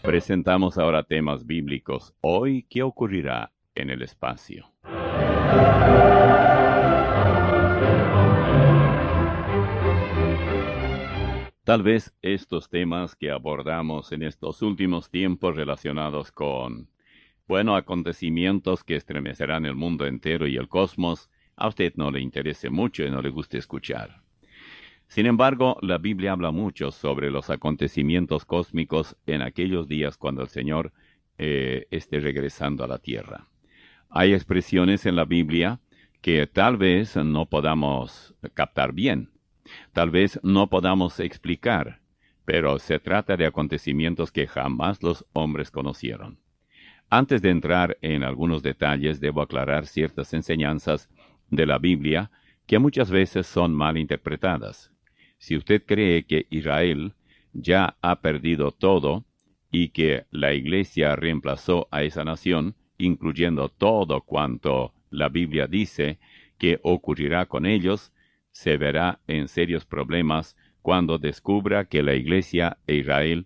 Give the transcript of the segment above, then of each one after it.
Presentamos ahora temas bíblicos. Hoy, ¿qué ocurrirá en el espacio? Tal vez estos temas que abordamos en estos últimos tiempos relacionados con, acontecimientos que estremecerán el mundo entero y el cosmos, a usted no le interese mucho y no le guste escuchar. Sin embargo, la Biblia habla mucho sobre los acontecimientos cósmicos en aquellos días cuando el Señor esté regresando a la tierra. Hay expresiones en la Biblia que tal vez no podamos captar bien, tal vez no podamos explicar, pero se trata de acontecimientos que jamás los hombres conocieron. Antes de entrar en algunos detalles, debo aclarar ciertas enseñanzas de la Biblia que muchas veces son mal interpretadas. Si usted cree que Israel ya ha perdido todo y que la Iglesia reemplazó a esa nación, incluyendo todo cuanto la Biblia dice que ocurrirá con ellos, se verá en serios problemas cuando descubra que la Iglesia e Israel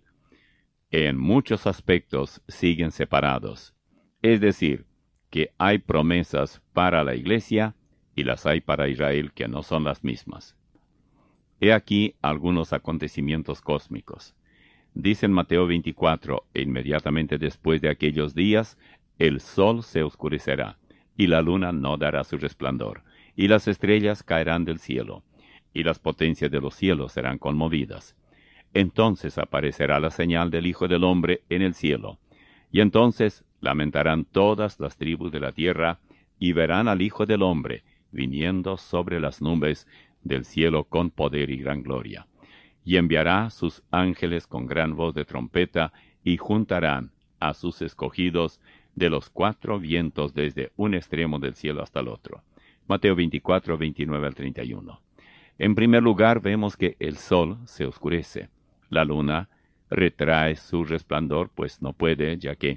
en muchos aspectos siguen separados. Es decir, que hay promesas para la Iglesia y las hay para Israel que no son las mismas. He aquí algunos acontecimientos cósmicos. Dice en Mateo 24, e inmediatamente después de aquellos días, el sol se oscurecerá, y la luna no dará su resplandor, y las estrellas caerán del cielo, y las potencias de los cielos serán conmovidas. Entonces aparecerá la señal del Hijo del Hombre en el cielo, y entonces lamentarán todas las tribus de la tierra, y verán al Hijo del Hombre viniendo sobre las nubes del cielo con poder y gran gloria. Y enviará sus ángeles con gran voz de trompeta, y juntarán a sus escogidos de los cuatro vientos desde un extremo del cielo hasta el otro. Mateo 24, 29 al 31. En primer lugar vemos que el sol se oscurece. La luna retrae su resplandor, pues no puede, ya que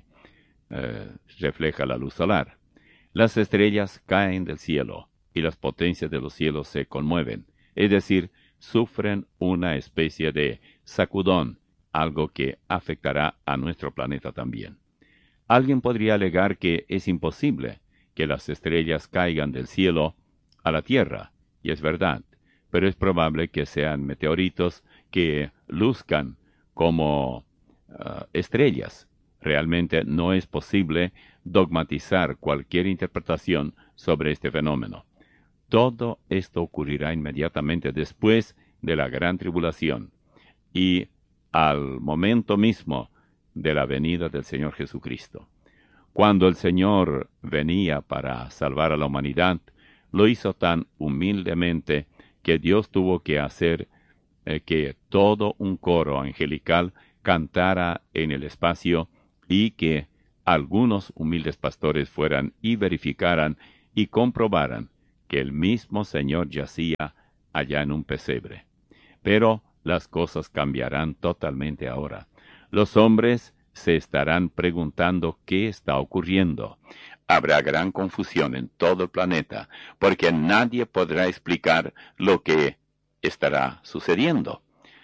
refleja la luz solar. Las estrellas caen del cielo, y las potencias de los cielos se conmueven, es decir, sufren una especie de sacudón, algo que afectará a nuestro planeta también. Alguien podría alegar que es imposible que las estrellas caigan del cielo a la tierra, y es verdad, pero es probable que sean meteoritos que luzcan como estrellas. Realmente no es posible dogmatizar cualquier interpretación sobre este fenómeno. Todo esto ocurrirá inmediatamente después de la gran tribulación y al momento mismo de la venida del Señor Jesucristo. Cuando el Señor venía para salvar a la humanidad, lo hizo tan humildemente que Dios tuvo que hacer que todo un coro angelical cantara en el espacio y que algunos humildes pastores fueran y verificaran y comprobaran que el mismo Señor yacía allá en un pesebre. Pero las cosas cambiarán totalmente ahora. Los hombres se estarán preguntando qué está ocurriendo. Habrá gran confusión en todo el planeta, porque nadie podrá explicar lo que estará sucediendo.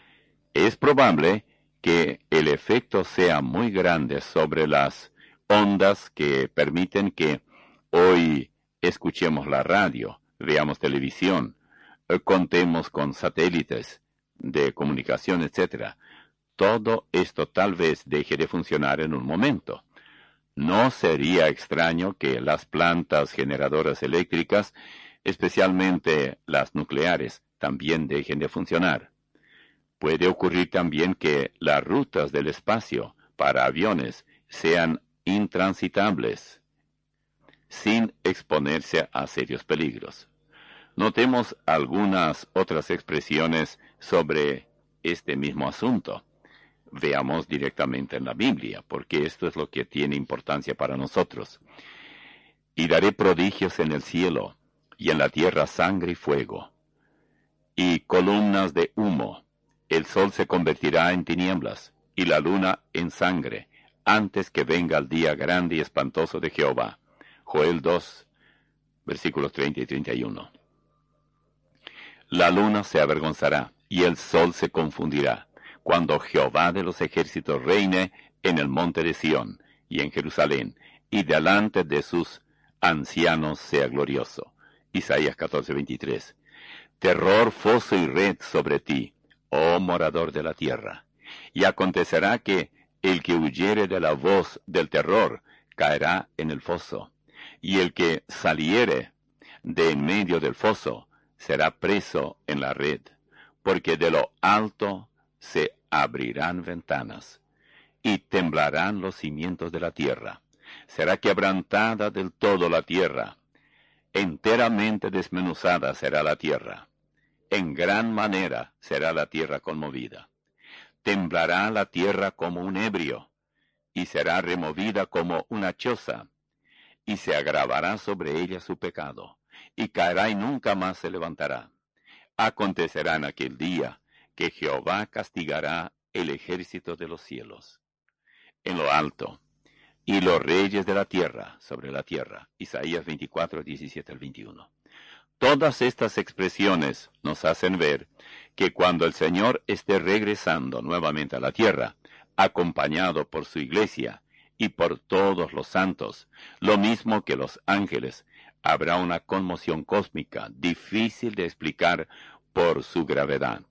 Es probable que el efecto sea muy grande sobre las ondas que permiten que hoy escuchemos la radio, veamos televisión, contemos con satélites de comunicación, etc. Todo esto tal vez deje de funcionar en un momento. No sería extraño que las plantas generadoras eléctricas, especialmente las nucleares, también dejen de funcionar. Puede ocurrir también que las rutas del espacio para aviones sean intransitables, sin exponerse a serios peligros. Notemos algunas otras expresiones sobre este mismo asunto. Veamos directamente en la Biblia, porque esto es lo que tiene importancia para nosotros. Y daré prodigios en el cielo, y en la tierra sangre y fuego, y columnas de humo. El sol se convertirá en tinieblas, y la luna en sangre, antes que venga el día grande y espantoso de Jehová. Joel 2, versículos 30 y 31. La luna se avergonzará, y el sol se confundirá, cuando Jehová de los ejércitos reine en el monte de Sión y en Jerusalén, y delante de sus ancianos sea glorioso. Isaías 14:23. Terror, foso y red sobre ti, oh morador de la tierra. Y acontecerá que el que huyere de la voz del terror caerá en el foso, y el que saliere de en medio del foso será preso en la red, porque de lo alto se abrirán ventanas, y temblarán los cimientos de la tierra. Será quebrantada del todo la tierra, enteramente desmenuzada será la tierra. En gran manera será la tierra conmovida. Temblará la tierra como un ebrio, y será removida como una choza, y se agravará sobre ella su pecado, y caerá y nunca más se levantará. Acontecerá en aquel día que Jehová castigará el ejército de los cielos en lo alto, y los reyes de la tierra sobre la tierra. Isaías 24:17-21. Todas estas expresiones nos hacen ver que cuando el Señor esté regresando nuevamente a la tierra, acompañado por su iglesia y por todos los santos, lo mismo que los ángeles, habrá una conmoción cósmica difícil de explicar por su gravedad.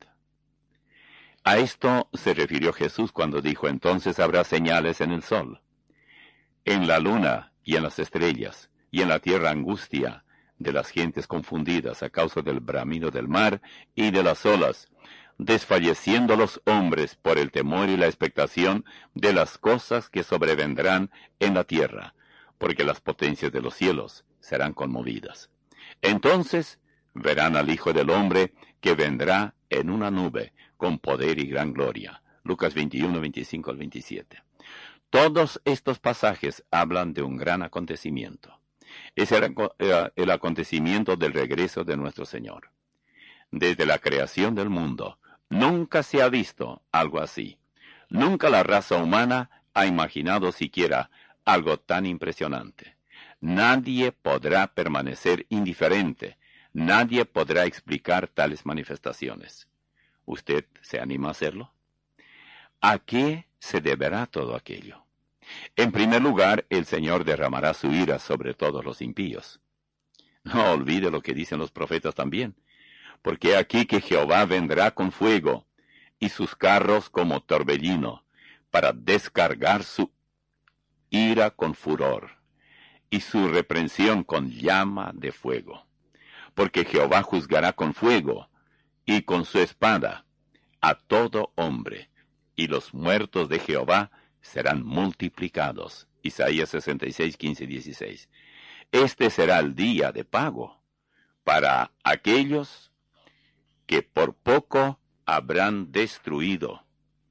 A esto se refirió Jesús cuando dijo: entonces habrá señales en el sol, en la luna y en las estrellas, y en la tierra angustia de las gentes confundidas a causa del bramido del mar y de las olas, desfalleciendo los hombres por el temor y la expectación de las cosas que sobrevendrán en la tierra, porque las potencias de los cielos serán conmovidas. Entonces verán al Hijo del Hombre que vendrá en una nube con poder y gran gloria. Lucas 21:25-27. Todos estos pasajes hablan de un gran acontecimiento. Es el acontecimiento del regreso de nuestro Señor. Desde la creación del mundo, nunca se ha visto algo así. Nunca la raza humana ha imaginado siquiera algo tan impresionante. Nadie podrá permanecer indiferente. Nadie podrá explicar tales manifestaciones. ¿Usted se anima a hacerlo? ¿A qué se deberá todo aquello? En primer lugar, el Señor derramará su ira sobre todos los impíos. No olvide lo que dicen los profetas también, porque aquí que Jehová vendrá con fuego, y sus carros como torbellino, para descargar su ira con furor, y su reprensión con llama de fuego. Porque Jehová juzgará con fuego, y con su espada, a todo hombre, y los muertos de Jehová serán multiplicados. Isaías 66:15-16. Este será el día de pago para aquellos que por poco habrán destruido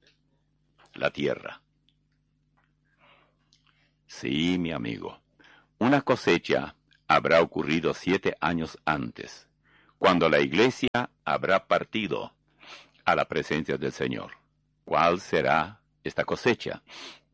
la tierra. Sí, mi amigo, una cosecha habrá ocurrido 7 años antes, cuando la iglesia habrá partido a la presencia del Señor. ¿Cuál será esta cosecha?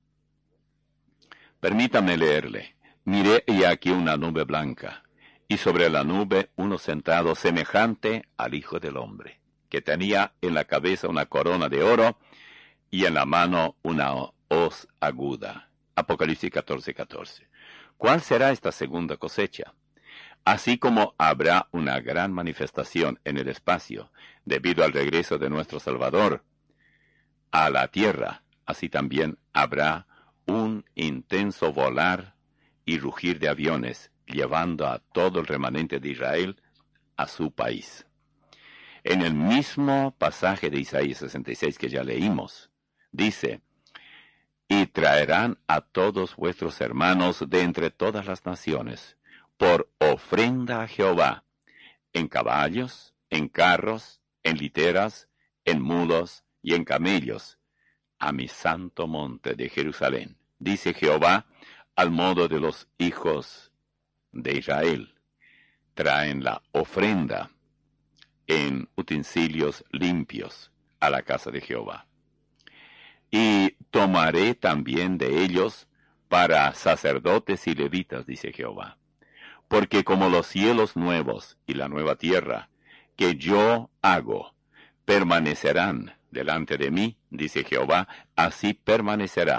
Permítame leerle. Miré y aquí una nube blanca, y sobre la nube uno sentado semejante al Hijo del Hombre, que tenía en la cabeza una corona de oro, y en la mano una hoz aguda. Apocalipsis 14:14. ¿Cuál será esta segunda cosecha? Así como habrá una gran manifestación en el espacio, debido al regreso de nuestro Salvador a la tierra, así también habrá un intenso volar y rugir de aviones, llevando a todo el remanente de Israel a su país. En el mismo pasaje de Isaías 66 que ya leímos, dice: y traerán a todos vuestros hermanos de entre todas las naciones, por ofrenda a Jehová, en caballos, en carros, en literas, en mulos y en camellos, a mi santo monte de Jerusalén, dice Jehová, al modo de los hijos de Israel. Traen la ofrenda en utensilios limpios a la casa de Jehová. Y tomaré también de ellos para sacerdotes y levitas, dice Jehová. Porque como los cielos nuevos y la nueva tierra que yo hago permanecerán delante de mí, dice Jehová, así permanecerá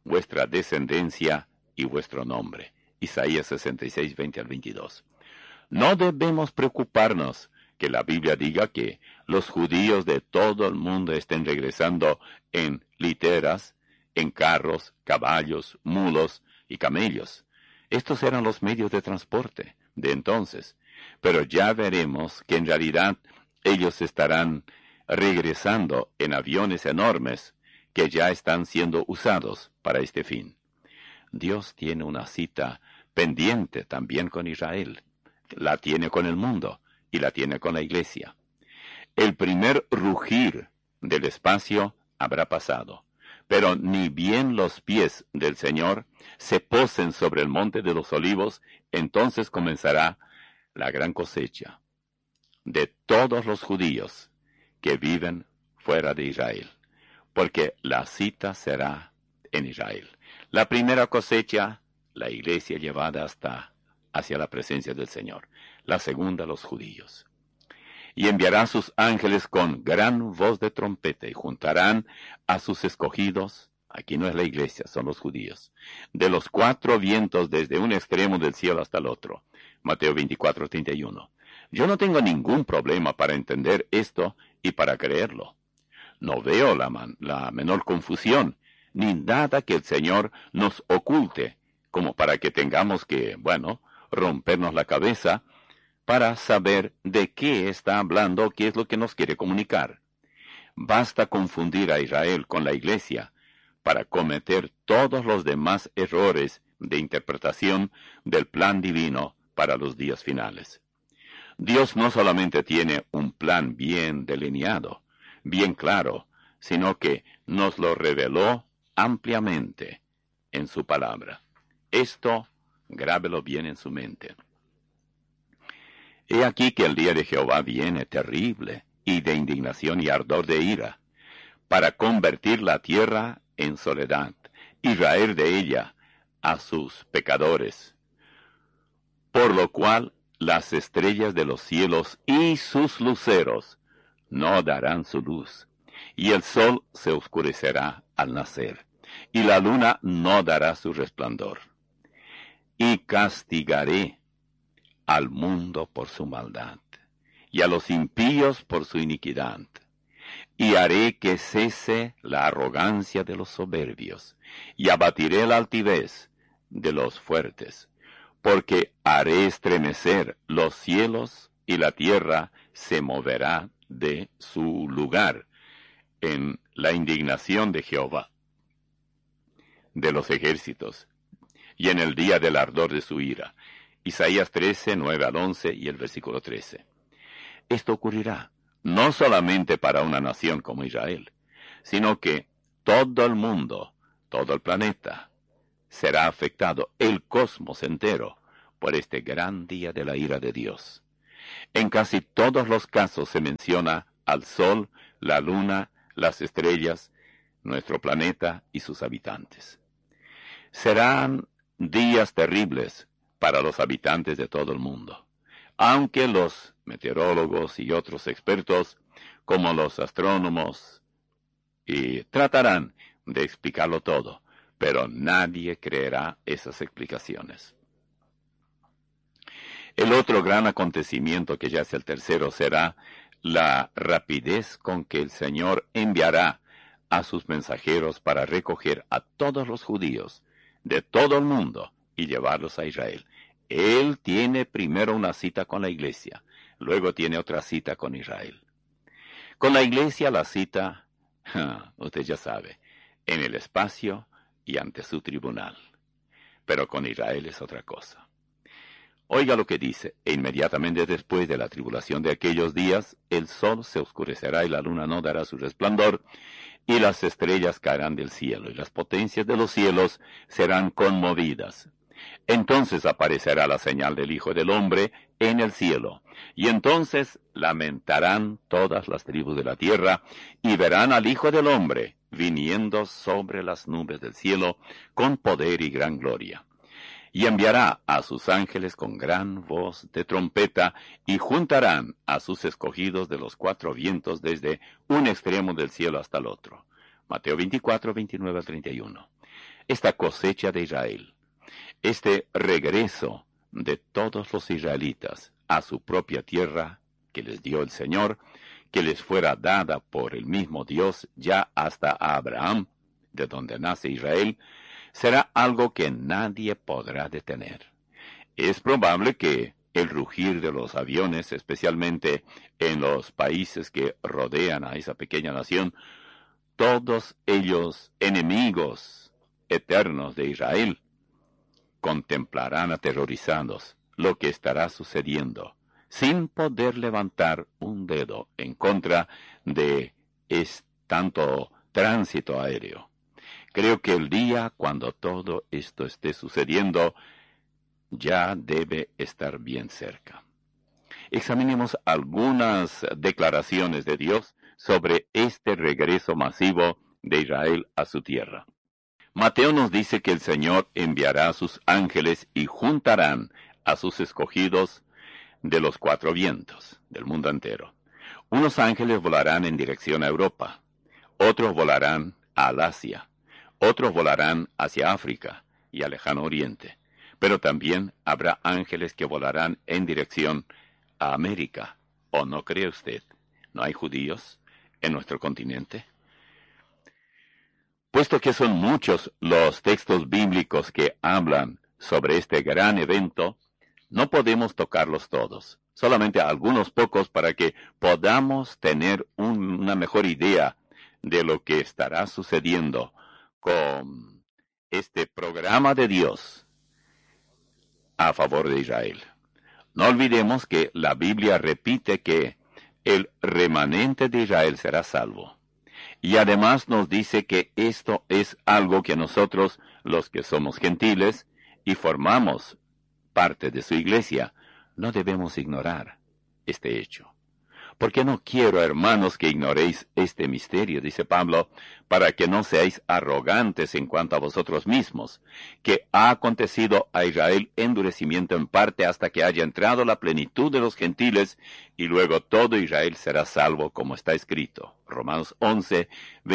vuestra descendencia y vuestro nombre. Isaías 66, 20 al 22. No debemos preocuparnos que la Biblia diga que los judíos de todo el mundo estén regresando en literas, en carros, caballos, mulos y camellos. Estos eran los medios de transporte de entonces. Pero ya veremos que en realidad ellos estarán regresando en aviones enormes que ya están siendo usados para este fin. Dios tiene una cita pendiente también con Israel. La tiene con el mundo y la tiene con la iglesia. El primer rugir del espacio habrá pasado, pero ni bien los pies del Señor se posen sobre el monte de los olivos, entonces comenzará la gran cosecha de todos los judíos que viven fuera de Israel, porque la cita será en Israel. La primera cosecha, la iglesia llevada hacia la presencia del Señor. La segunda, los judíos. Y enviará a sus ángeles con gran voz de trompeta, y juntarán a sus escogidos, aquí no es la iglesia, son los judíos, de los cuatro vientos desde un extremo del cielo hasta el otro. Mateo 24, 31. Yo no tengo ningún problema para entender esto y para creerlo. No veo la menor confusión, ni nada que el Señor nos oculte, como para que tengamos que, rompernos la cabeza para saber de qué está hablando, qué es lo que nos quiere comunicar. Basta confundir a Israel con la iglesia para cometer todos los demás errores de interpretación del plan divino para los días finales. Dios no solamente tiene un plan bien delineado, bien claro, sino que nos lo reveló ampliamente en su palabra. Esto, grábelo bien en su mente. He aquí que el día de Jehová viene terrible, y de indignación y ardor de ira, para convertir la tierra en soledad, y raer de ella a sus pecadores. Por lo cual las estrellas de los cielos y sus luceros no darán su luz, y el sol se oscurecerá al nacer, y la luna no dará su resplandor. Y castigaré al mundo por su maldad, y a los impíos por su iniquidad, y haré que cese la arrogancia de los soberbios, y abatiré la altivez de los fuertes, porque haré estremecer los cielos, y la tierra se moverá de su lugar en la indignación de Jehová de los ejércitos, y en el día del ardor de su ira. Isaías 13, 9 al 11 y el versículo 13. Esto ocurrirá no solamente para una nación como Israel, sino que todo el mundo, todo el planeta, será afectado, el cosmos entero, por este gran día de la ira de Dios. En casi todos los casos se menciona al sol, la luna, las estrellas, nuestro planeta y sus habitantes. Serán días terribles para los habitantes de todo el mundo, aunque los meteorólogos y otros expertos, como los astrónomos, tratarán de explicarlo todo, pero nadie creerá esas explicaciones. El otro gran acontecimiento, que ya es el tercero, será la rapidez con que el Señor enviará a sus mensajeros para recoger a todos los judíos de todo el mundo y llevarlos a Israel. Él tiene primero una cita con la iglesia, luego tiene otra cita con Israel. Con la iglesia la cita, usted ya sabe, en el espacio y ante su tribunal. Pero con Israel es otra cosa. Oiga lo que dice: e inmediatamente después de la tribulación de aquellos días, el sol se oscurecerá y la luna no dará su resplandor, y las estrellas caerán del cielo, y las potencias de los cielos serán conmovidas. Entonces aparecerá la señal del Hijo del Hombre en el cielo, y entonces lamentarán todas las tribus de la tierra, y verán al Hijo del Hombre viniendo sobre las nubes del cielo con poder y gran gloria. Y enviará a sus ángeles con gran voz de trompeta, y juntarán a sus escogidos de los cuatro vientos desde un extremo del cielo hasta el otro. Mateo 24, 29 al 31. Esta cosecha de Israel, este regreso de todos los israelitas a su propia tierra que les dio el Señor, que les fuera dada por el mismo Dios ya hasta a Abraham, de donde nace Israel, será algo que nadie podrá detener. Es probable que el rugir de los aviones, especialmente en los países que rodean a esa pequeña nación, todos ellos enemigos eternos de Israel, contemplarán aterrorizados lo que estará sucediendo, sin poder levantar un dedo en contra de tanto tránsito aéreo. Creo que el día cuando todo esto esté sucediendo ya debe estar bien cerca. Examinemos algunas declaraciones de Dios sobre este regreso masivo de Israel a su tierra. Mateo nos dice que el Señor enviará a sus ángeles y juntarán a sus escogidos de los cuatro vientos del mundo entero. Unos ángeles volarán en dirección a Europa, otros volarán al Asia, otros volarán hacia África y al lejano oriente, pero también habrá ángeles que volarán en dirección a América. ¿O no cree usted? ¿No hay judíos en nuestro continente? Puesto que son muchos los textos bíblicos que hablan sobre este gran evento, no podemos tocarlos todos, solamente algunos pocos para que podamos tener una mejor idea de lo que estará sucediendo con este programa de Dios a favor de Israel. No olvidemos que la Biblia repite que el remanente de Israel será salvo. Y además nos dice que esto es algo que nosotros, los que somos gentiles y formamos parte de su iglesia, no debemos ignorar este hecho. Porque no quiero, hermanos, que ignoréis este misterio, dice Pablo, para que no seáis arrogantes en cuanto a vosotros mismos, que ha acontecido a Israel endurecimiento en parte hasta que haya entrado la plenitud de los gentiles, y luego todo Israel será salvo, como está escrito. Romanos 11,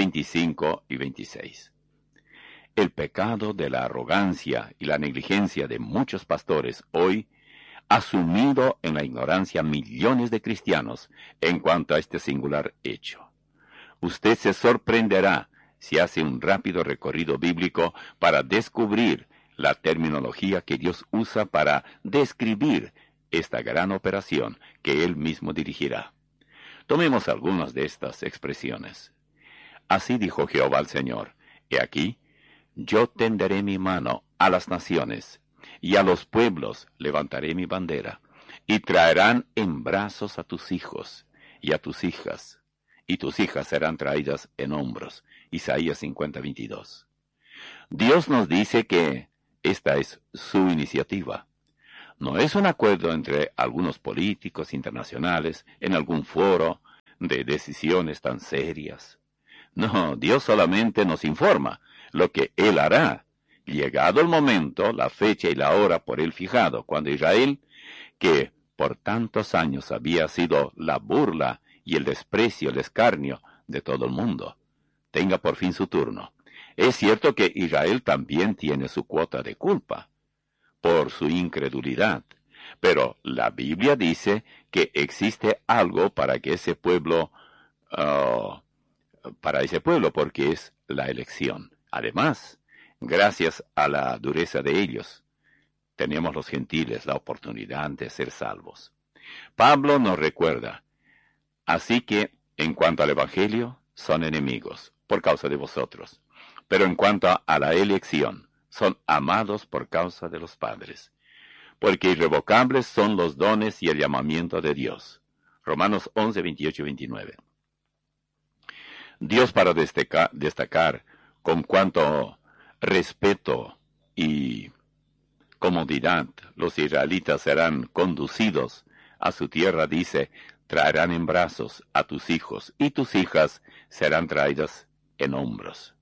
25 y 26. El pecado de la arrogancia y la negligencia de muchos pastores hoy ha sumido en la ignorancia millones de cristianos en cuanto a este singular hecho. Usted se sorprenderá si hace un rápido recorrido bíblico para descubrir la terminología que Dios usa para describir esta gran operación que Él mismo dirigirá. Tomemos algunas de estas expresiones. Así dijo Jehová al Señor: He aquí, yo tenderé mi mano a las naciones, y a los pueblos levantaré mi bandera, y traerán en brazos a tus hijos y a tus hijas, y tus hijas serán traídas en hombros. Isaías 50, 22. Dios nos dice que esta es su iniciativa. No es un acuerdo entre algunos políticos internacionales en algún foro de decisiones tan serias. No, Dios solamente nos informa lo que Él hará, llegado el momento, la fecha y la hora por Él fijado, cuando Israel, que por tantos años había sido la burla y el desprecio, el escarnio de todo el mundo, tenga por fin su turno. Es cierto que Israel también tiene su cuota de culpa por su incredulidad, pero la Biblia dice que existe algo para que ese pueblo, porque es la elección. Además, gracias a la dureza de ellos, tenemos los gentiles la oportunidad de ser salvos. Pablo nos recuerda, así que, en cuanto al Evangelio, son enemigos por causa de vosotros, pero en cuanto a la elección, son amados por causa de los padres, porque irrevocables son los dones y el llamamiento de Dios. Romanos 11, 28 y 29. Dios, para destacar con cuánto respeto y comodidad los israelitas serán conducidos a su tierra, dice: traerán en brazos a tus hijos, y tus hijas serán traídas en hombros.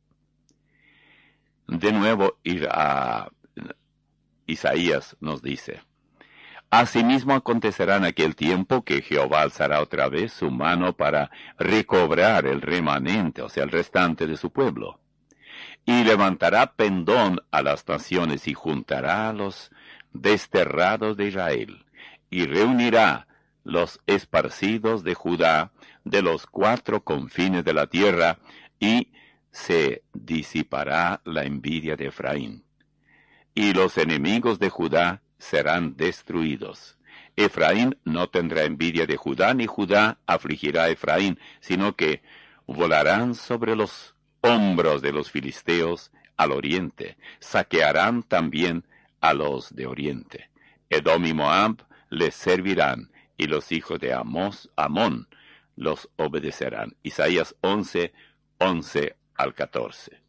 De nuevo, Isaías nos dice: Asimismo acontecerá en aquel tiempo que Jehová alzará otra vez su mano para recobrar el remanente, o sea, el restante de su pueblo. Y levantará pendón a las naciones y juntará a los desterrados de Israel, y reunirá los esparcidos de Judá de los 4 confines de la tierra, y se disipará la envidia de Efraín. Y los enemigos de Judá serán destruidos. Efraín no tendrá envidia de Judá, ni Judá afligirá a Efraín, sino que volarán sobre los hombros de los filisteos al oriente, saquearán también a los de oriente. Edom y Moab les servirán, y los hijos de Amón los obedecerán. Isaías 11, 11 al 14.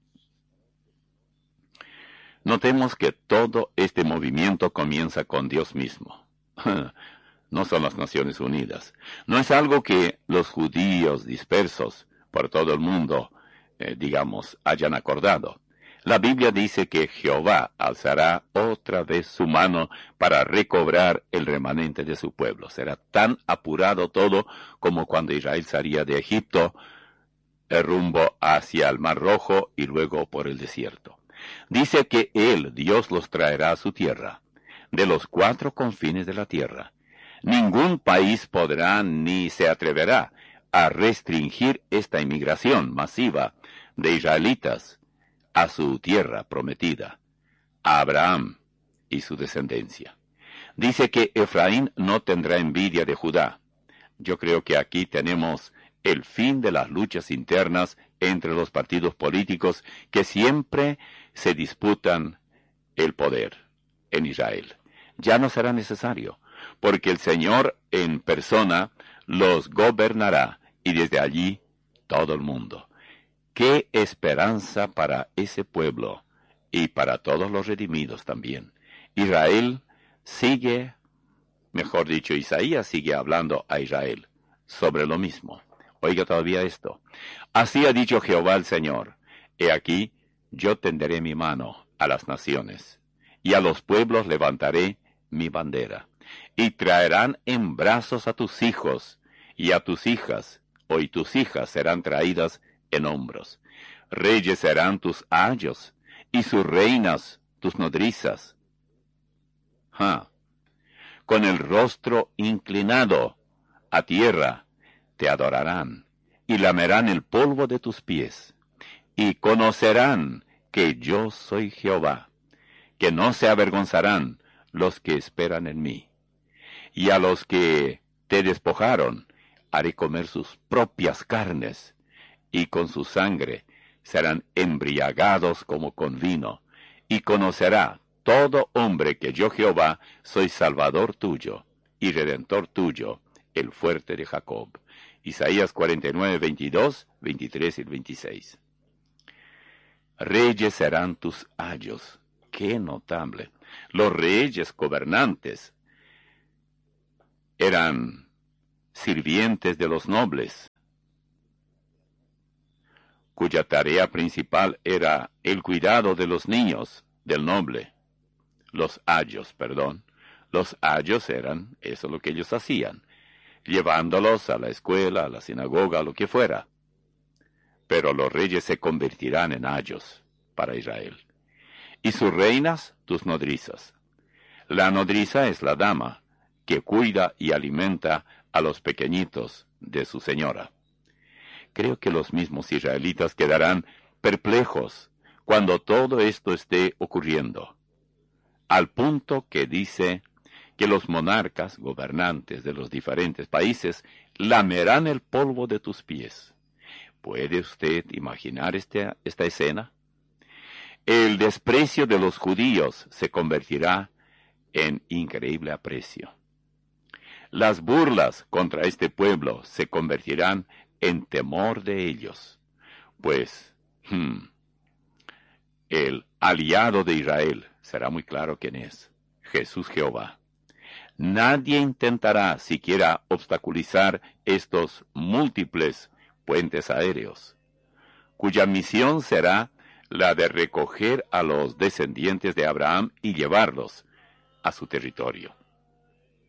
Notemos que todo este movimiento comienza con Dios mismo. No son las Naciones Unidas. No es algo que los judíos dispersos por todo el mundo, hayan acordado. La Biblia dice que Jehová alzará otra vez su mano para recobrar el remanente de su pueblo. Será tan apurado todo como cuando Israel salía de Egipto, el rumbo hacia el Mar Rojo y luego por el desierto. Dice que Él, Dios, los traerá a su tierra, de los 4 confines de la tierra. Ningún país podrá ni se atreverá a restringir esta inmigración masiva de israelitas a su tierra prometida, a Abraham y su descendencia. Dice que Efraín no tendrá envidia de Judá. Yo creo que aquí tenemos el fin de las luchas internas entre los partidos políticos que siempre se disputan el poder en Israel. Ya no será necesario, porque el Señor en persona los gobernará, y desde allí todo el mundo. ¡Qué esperanza para ese pueblo y para todos los redimidos también! Israel sigue, mejor dicho, Isaías sigue hablando a Israel sobre lo mismo. Oiga todavía esto. Así ha dicho Jehová el Señor: He aquí, yo tenderé mi mano a las naciones, y a los pueblos levantaré mi bandera, y traerán en brazos a tus hijos, y a tus hijas, y tus hijas serán traídas en hombros. Reyes serán tus ayos, y sus reinas tus nodrizas. Con el rostro inclinado a tierra te adorarán, y lamerán el polvo de tus pies, y conocerán que yo soy Jehová, que no se avergonzarán los que esperan en mí. Y a los que te despojaron haré comer sus propias carnes, y con su sangre serán embriagados como con vino, y conocerá todo hombre que yo Jehová soy Salvador tuyo, y Redentor tuyo, el fuerte de Jacob. Isaías 49, 22, 23 y 26. Reyes serán tus ayos. ¡Qué notable! Los reyes gobernantes eran sirvientes de los nobles, cuya tarea principal era el cuidado de los niños del noble. Los ayos eran, eso es lo que ellos hacían, llevándolos a la escuela, a la sinagoga, lo que fuera. Pero los reyes se convertirán en ayos para Israel. Y sus reinas, tus nodrizas. La nodriza es la dama que cuida y alimenta a los pequeñitos de su señora. Creo que los mismos israelitas quedarán perplejos cuando todo esto esté ocurriendo, al punto que dice que los monarcas, gobernantes de los diferentes países, lamerán el polvo de tus pies. ¿Puede usted imaginar esta escena? El desprecio de los judíos se convertirá en increíble aprecio. Las burlas contra este pueblo se convertirán en temor de ellos, pues el aliado de Israel será muy claro quién es: Jesús Jehová. Nadie intentará siquiera obstaculizar estos múltiples puentes aéreos, cuya misión será la de recoger a los descendientes de Abraham y llevarlos a su territorio.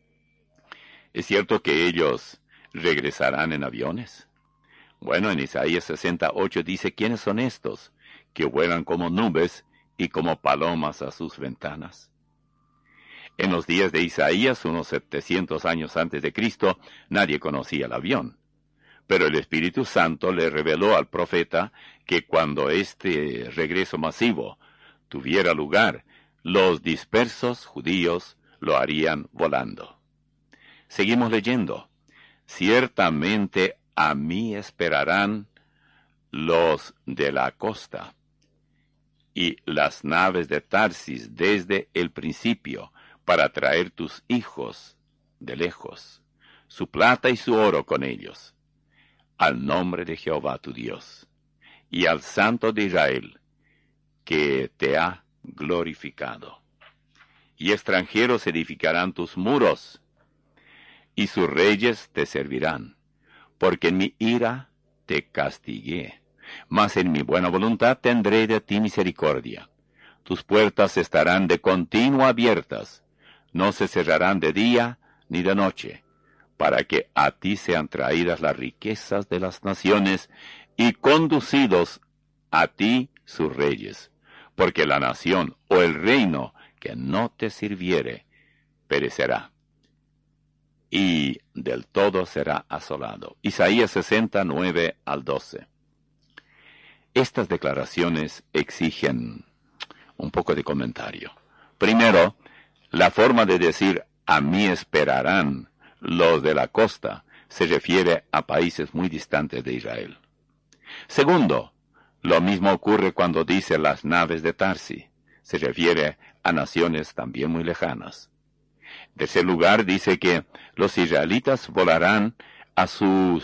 ¿Es cierto que ellos regresarán en aviones? Bueno, en Isaías 68 dice, ¿quiénes son estos que vuelan como nubes y como palomas a sus ventanas? En los días de Isaías, unos 700 años antes de Cristo, nadie conocía el avión. Pero el Espíritu Santo le reveló al profeta que cuando este regreso masivo tuviera lugar, los dispersos judíos lo harían volando. Seguimos leyendo. Ciertamente a mí esperarán los de la costa y las naves de Tarsis desde el principio para traer tus hijos de lejos, su plata y su oro con ellos, al nombre de Jehová tu Dios, y al Santo de Israel, que te ha glorificado. Y extranjeros edificarán tus muros, y sus reyes te servirán, porque en mi ira te castigué, mas en mi buena voluntad tendré de ti misericordia. Tus puertas estarán de continuo abiertas, no se cerrarán de día ni de noche, para que a ti sean traídas las riquezas de las naciones y conducidos a ti sus reyes, porque la nación o el reino que no te sirviere perecerá, y del todo será asolado. Isaías 69 al 12. Estas declaraciones exigen un poco de comentario. Primero, la forma de decir a mí esperarán los de la costa se refiere a países muy distantes de Israel. Segundo, lo mismo ocurre cuando dice las naves de Tarsi, se refiere a naciones también muy lejanas. En tercer lugar, dice que los israelitas volarán a su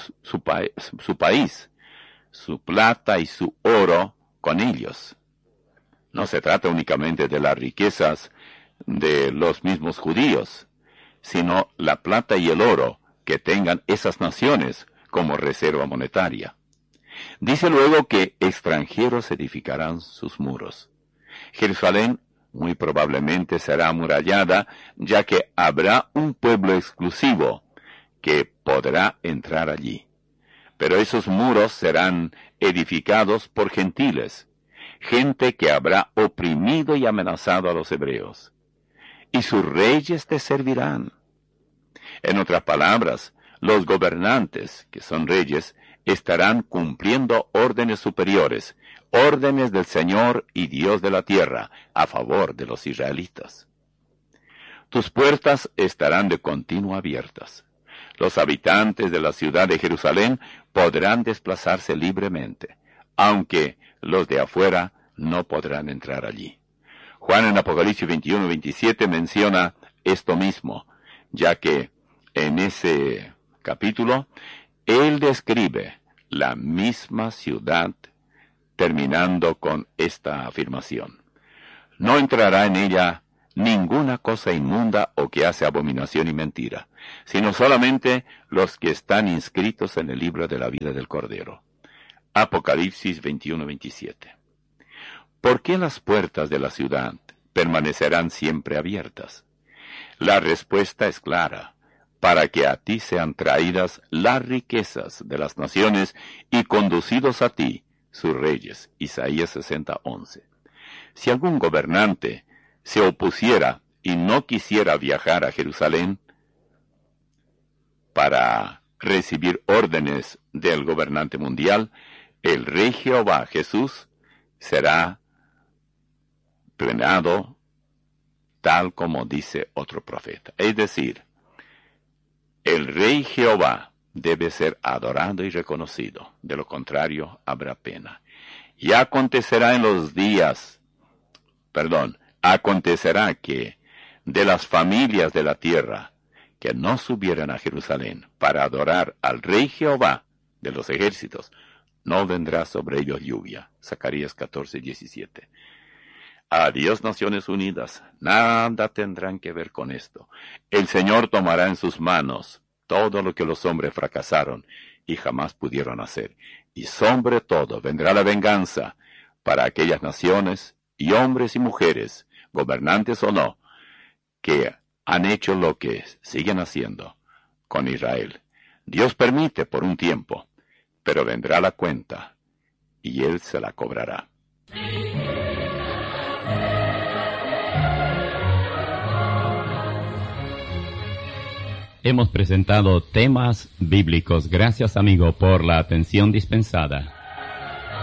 país, su plata y su oro con ellos. No se trata únicamente de las riquezas de los mismos judíos, sino la plata y el oro que tengan esas naciones como reserva monetaria. Dice luego que extranjeros edificarán sus muros. Jerusalén muy probablemente será amurallada, ya que habrá un pueblo exclusivo que podrá entrar allí. Pero esos muros serán edificados por gentiles, gente que habrá oprimido y amenazado a los hebreos. Y sus reyes te servirán. En otras palabras, los gobernantes, que son reyes, estarán cumpliendo órdenes superiores, órdenes del Señor y Dios de la tierra, a favor de los israelitas. Tus puertas estarán de continuo abiertas. Los habitantes de la ciudad de Jerusalén podrán desplazarse libremente, aunque los de afuera no podrán entrar allí. Juan en Apocalipsis 21-27 menciona esto mismo, ya que en ese capítulo él describe la misma ciudad terminando con esta afirmación. No entrará en ella ninguna cosa inmunda o que hace abominación y mentira, sino solamente los que están inscritos en el libro de la vida del Cordero. Apocalipsis 21-27. ¿Por qué las puertas de la ciudad permanecerán siempre abiertas? La respuesta es clara: para que a ti sean traídas las riquezas de las naciones y conducidos a ti sus reyes. Isaías 60:11. Si algún gobernante se opusiera y no quisiera viajar a Jerusalén para recibir órdenes del gobernante mundial, el Rey Jehová Jesús será plenado tal como dice otro profeta. Es decir, el Rey Jehová debe ser adorado y reconocido, de lo contrario habrá pena. Y acontecerá acontecerá que de las familias de la tierra que no subieran a Jerusalén para adorar al Rey Jehová de los ejércitos, no vendrá sobre ellos lluvia. Zacarías 14:17. Adiós, Naciones Unidas, nada tendrán que ver con esto. El Señor tomará en sus manos todo lo que los hombres fracasaron y jamás pudieron hacer. Y sobre todo vendrá la venganza para aquellas naciones y hombres y mujeres, gobernantes o no, que han hecho lo que siguen haciendo, con Israel. Dios permite por un tiempo, pero vendrá la cuenta, y Él se la cobrará. Hemos presentado temas bíblicos. Gracias, amigo, por la atención dispensada.